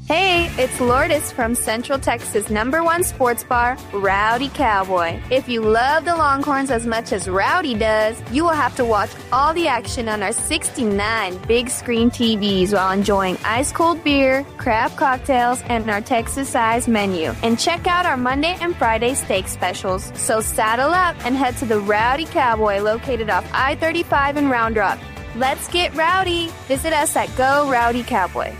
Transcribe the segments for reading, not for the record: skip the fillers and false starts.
Hey, it's Lourdes from Central Texas' #1 sports bar, Rowdy Cowboy. If you love the Longhorns as much as Rowdy does, you will have to watch all the action on our 69 big screen TVs while enjoying ice-cold beer, craft cocktails, and our Texas-sized menu. And check out our Monday and Friday steak specials. So saddle up and head to the Rowdy Cowboy located off I-35 in Round Rock. Let's get rowdy. Visit us at Go Rowdy Cowboy.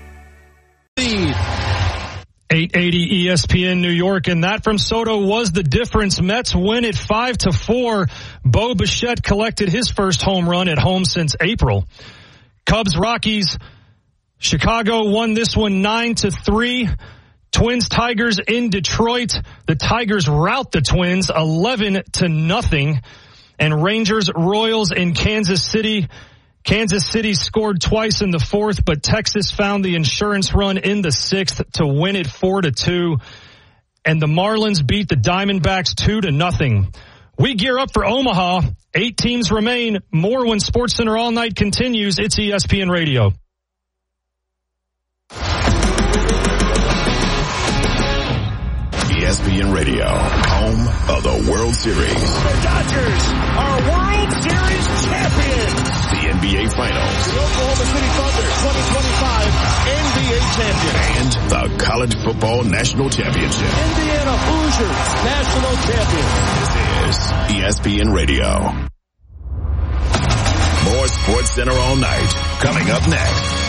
880 ESPN New York, and that from Soto was the difference. Mets win it 5-4. Bo Bichette collected his first home run at home since April. Cubs Rockies. Chicago won this one 9-3. Twins Tigers in Detroit. The Tigers rout the Twins 11-0. And Rangers Royals in Kansas City. Kansas City scored twice in the fourth, but Texas found the insurance run in the sixth to win it 4-2. And the Marlins beat the Diamondbacks 2-0. We gear up for Omaha. 8 teams remain. More when SportsCenter All Night continues. It's ESPN Radio. ESPN Radio, home of the World Series. The Dodgers are World Series champions. The NBA Finals. The Oklahoma City Thunder 2025 NBA champions. And the College Football National Championship. Indiana Hoosiers national champions. This is ESPN Radio. More SportsCenter All Night coming up next.